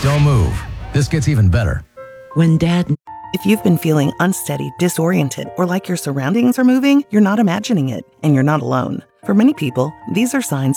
Don't move. This gets even better. If you've been feeling unsteady, disoriented, or like your surroundings are moving, you're not imagining it, and you're not alone. For many people, these are signs